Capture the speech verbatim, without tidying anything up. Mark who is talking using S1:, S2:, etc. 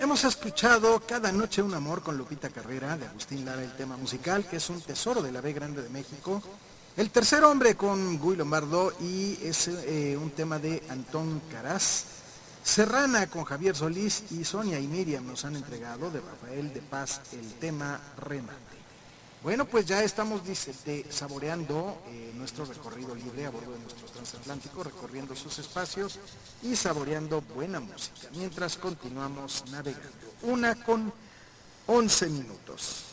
S1: Hemos escuchado Cada noche un amor con Lupita Carrera, de Agustín Lara, el tema musical, que es un tesoro de la B Grande de México. El tercer hombre con Guy Lombardo y es eh, un tema de Antón Caraz. Serrana con Javier Solís y Sonia y Miriam nos han entregado de Rafael de Paz el tema Remate. Bueno, pues ya estamos dice, de, saboreando eh, nuestro recorrido libre a bordo de nuestro transatlántico, recorriendo sus espacios y saboreando buena música, mientras continuamos navegando. Una con once minutos.